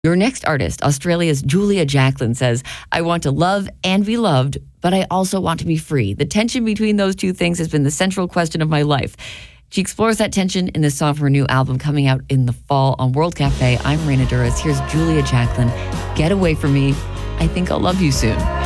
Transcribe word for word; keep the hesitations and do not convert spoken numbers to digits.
Your next artist, Australia's Julia Jacklin, says, I want to love and be loved, but I also want to be free. The tension between those two things has been the central question of my life. She explores that tension in the song from her new album coming out in the fall on World Cafe. I'm Raina Douris. Here's Julia Jacklin. Get away from me. I think I'll love you soon.